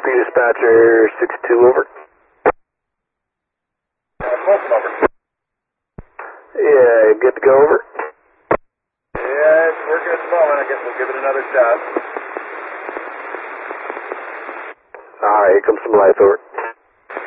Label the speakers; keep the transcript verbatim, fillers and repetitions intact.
Speaker 1: P dispatcher sixty-two, over.
Speaker 2: Over.
Speaker 1: Yeah, good to go, over.
Speaker 2: Yeah, it's working at the moment. I guess we'll give it another shot.
Speaker 1: Alright, here comes some lights, over.